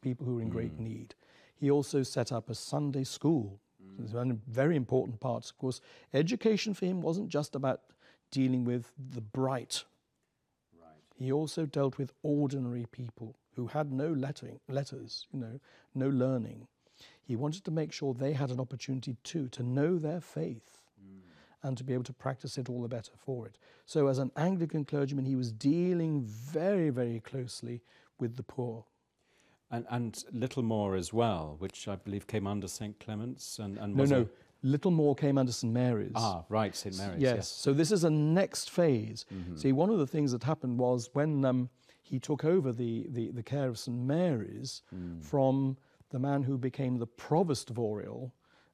people who were in great need. He also set up a Sunday school. It's one of the very important parts. Of course, education for him wasn't just about dealing with the bright. Right. He also dealt with ordinary people who had no letters, no learning. He wanted to make sure they had an opportunity too to know their faith and to be able to practice it all the better for it. So as an Anglican clergyman, he was dealing very, very closely with the poor. And Littlemore as well, which I believe came under St. Clement's and No. Littlemore came under St. Mary's. Ah, right, St. Mary's. Yes. So this is a next phase. Mm-hmm. See, one of the things that happened was when he took over the care of St. Mary's from the man who became the provost of Oriel,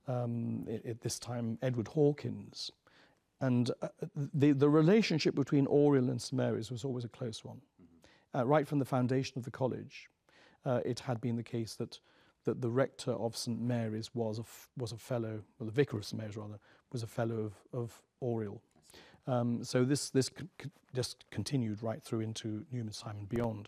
at this time Edward Hawkins. And the relationship between Oriel and St. Mary's was always a close one. Right from the foundation of the college, it had been the case that the rector of St. Mary's was a fellow, well, the vicar of St. Mary's rather, was a fellow of Oriel. So this just continued right through into Newman's time and beyond.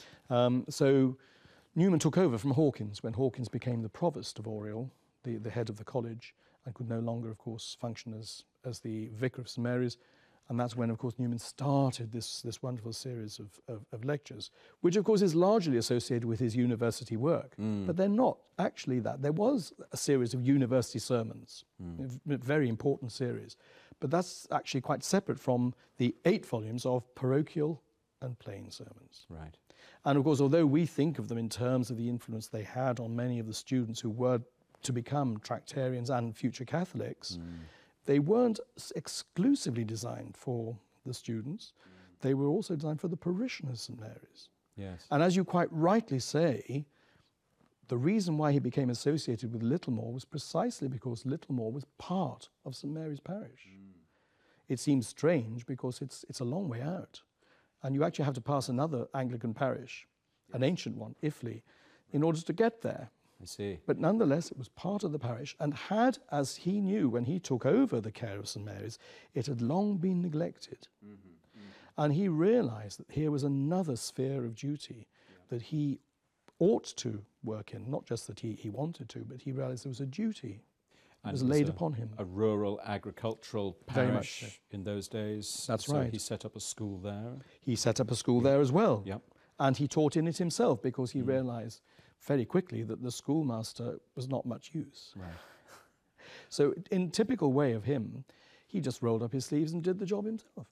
So Newman took over from Hawkins when Hawkins became the provost of Oriel, the head of the college, and could no longer, of course, function as the vicar of St. Mary's. And that's when, of course, Newman started this wonderful series of lectures, which, of course, is largely associated with his university work. But they're not actually that. There was a series of university sermons, a very important series. But that's actually quite separate from the 8 volumes of parochial and plain sermons. Right. And, of course, although we think of them in terms of the influence they had on many of the students who were to become Tractarians and future Catholics, they weren't exclusively designed for the students. They were also designed for the parishioners of St. Mary's. Yes. And as you quite rightly say, the reason why he became associated with Littlemore was precisely because Littlemore was part of St. Mary's parish. It seems strange because it's a long way out. And you actually have to pass another Anglican parish, an ancient one, Iffley, in order to get there. I see. But nonetheless, it was part of the parish and had, as he knew when he took over the care of St. Mary's, it had long been neglected. And he realized that here was another sphere of duty that he ought to work in, not just that he wanted to, but he realized there was a duty that was laid upon him. A rural agricultural Very much parish so. in those days. That's so right. He set up a school there. He set up a school there as well. Yep. And he taught in it himself because he realized very quickly that the schoolmaster was not much use. Right. So in typical way of him, he just rolled up his sleeves and did the job himself.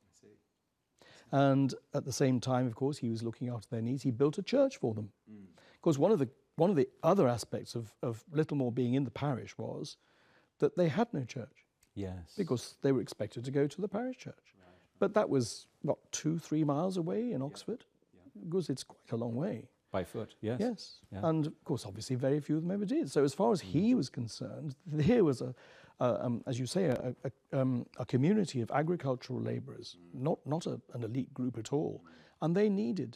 And at the same time, of course, he was looking after their needs. He built a church for them. Because one of the other aspects of Littlemore being in the parish was that they had no church. Yes. Because they were expected to go to the parish church. But that was, 2-3 miles away in Oxford? Because it's quite a long way. By foot, yes. Yes. Yeah. And, of course, obviously very few of them ever did. So as far as he was concerned, here was, as you say, a community of agricultural labourers, not an elite group at all. And they needed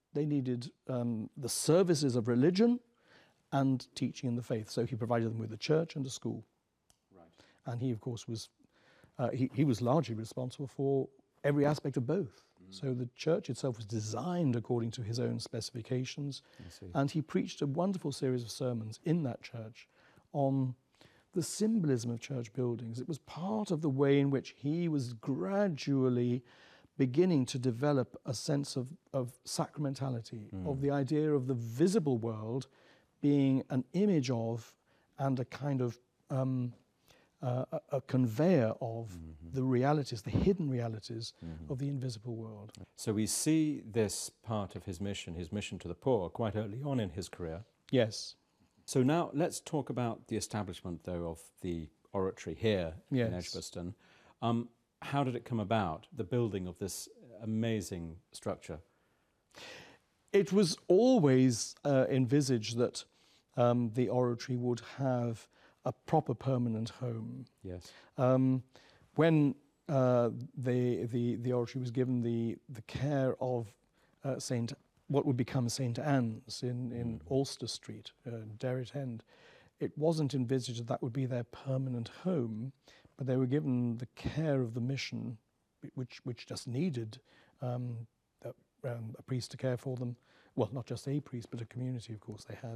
the services of religion and teaching in the faith. So he provided them with a church and a school. Right. And he, of course, was he was largely responsible for every aspect of both. So the church itself was designed according to his own specifications, and he preached a wonderful series of sermons in that church on the symbolism of church buildings. It was part of the way in which he was gradually beginning to develop a sense of sacramentality, of the idea of the visible world being an image of and a kind of a conveyor of the realities, the hidden realities of the invisible world. So we see this part of his mission to the poor, quite early on in his career. Yes. So now let's talk about the establishment, though, of the oratory here in Edgbaston. How did it come about, the building of this amazing structure? It was always envisaged that the oratory would have a proper permanent home. Yes. When the oratory was given the care of what would become St. Anne's in Ulster Street, Derrit End, it wasn't envisaged that would be their permanent home, but they were given the care of the mission, which just needed a priest to care for them. Well, not just a priest, but a community, of course, they had.